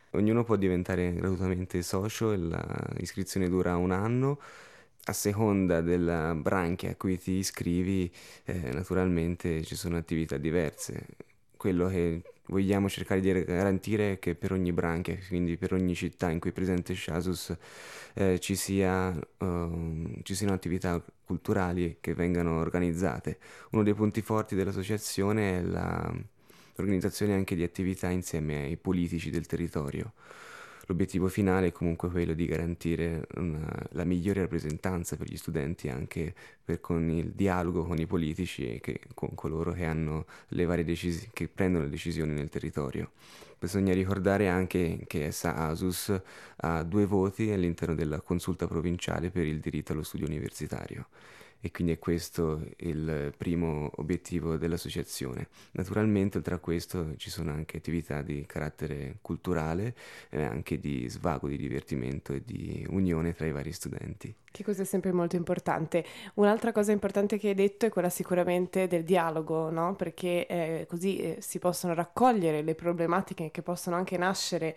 Ognuno può diventare gratuitamente socio e l'iscrizione dura 1 anno. A seconda della branchia a cui ti iscrivi, naturalmente ci sono attività diverse. Quello che vogliamo cercare di garantire è che per ogni branchia, quindi per ogni città in cui è presente Shasus, ci siano attività culturali che vengano organizzate. Uno dei punti forti dell'associazione è l'organizzazione anche di attività insieme ai politici del territorio. L'obiettivo finale è comunque quello di garantire la migliore rappresentanza per gli studenti anche con il dialogo con i politici e con coloro che hanno che prendono le decisioni nel territorio. Bisogna ricordare anche che essa Asus ha 2 voti all'interno della consulta provinciale per il diritto allo studio universitario. E quindi è questo il primo obiettivo dell'associazione. Naturalmente, oltre a questo, ci sono anche attività di carattere culturale, anche di svago, di divertimento e di unione tra i vari studenti. Che cosa è sempre molto importante. Un'altra cosa importante che hai detto è quella sicuramente del dialogo, no? Perché così si possono raccogliere le problematiche che possono anche nascere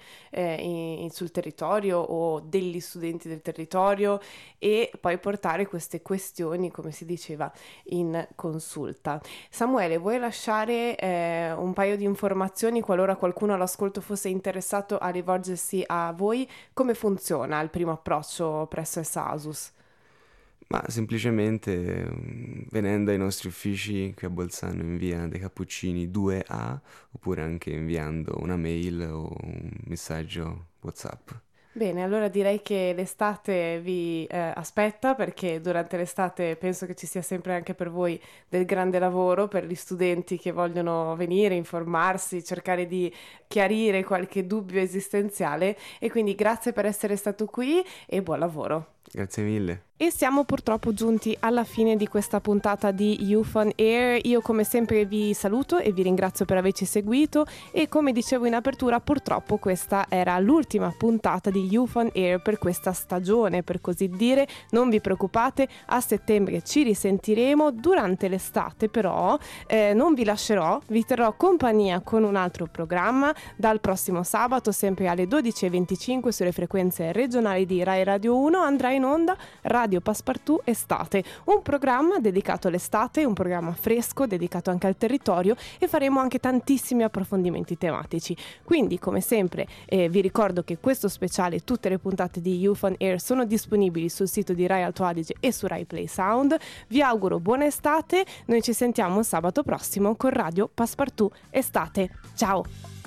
sul territorio o degli studenti del territorio e poi portare queste questioni, come si diceva, in consulta. Samuele, vuoi lasciare un paio di informazioni qualora qualcuno all'ascolto fosse interessato a rivolgersi a voi? Come funziona il primo approccio presso Asus? Ma semplicemente venendo ai nostri uffici qui a Bolzano in via dei Cappuccini 2A, oppure anche inviando una mail o un messaggio WhatsApp. Bene, allora direi che l'estate vi aspetta, perché durante l'estate penso che ci sia sempre anche per voi del grande lavoro per gli studenti che vogliono venire, informarsi, cercare di chiarire qualche dubbio esistenziale, e quindi grazie per essere stato qui e buon lavoro. Grazie mille. E siamo purtroppo giunti alla fine di questa puntata di Youth on Air. Io come sempre vi saluto e vi ringrazio per averci seguito, e come dicevo in apertura, purtroppo questa era l'ultima puntata di Youth on Air per questa stagione, per così dire. Non vi preoccupate, a settembre ci risentiremo. Durante l'estate però non vi lascerò, vi terrò compagnia con un altro programma. Dal prossimo sabato, sempre alle 12:25 sulle frequenze regionali di Rai Radio 1, andrà in onda Radio Passepartout Estate, un programma dedicato all'estate, un programma fresco dedicato anche al territorio, e faremo anche tantissimi approfondimenti tematici. Quindi, come sempre, vi ricordo che questo speciale e tutte le puntate di Youth on Air sono disponibili sul sito di Rai Alto Adige e su Rai Play Sound. Vi auguro buona estate, noi ci sentiamo sabato prossimo con Radio Passepartout Estate. Ciao!